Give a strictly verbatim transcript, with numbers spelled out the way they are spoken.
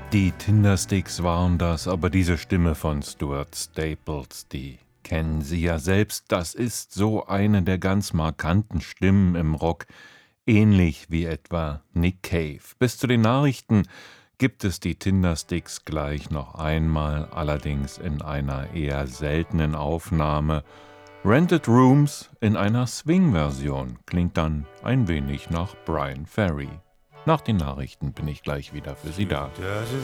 Die Tindersticks waren das, aber diese Stimme von Stuart Staples, die kennen Sie ja selbst. Das ist so eine der ganz markanten Stimmen im Rock, ähnlich wie etwa Nick Cave. Bis zu den Nachrichten gibt es die Tindersticks gleich noch einmal, allerdings in einer eher seltenen Aufnahme. Rented Rooms in einer Swing-Version klingt dann ein wenig nach Brian Ferry. Nach den Nachrichten bin ich gleich wieder für Sie da.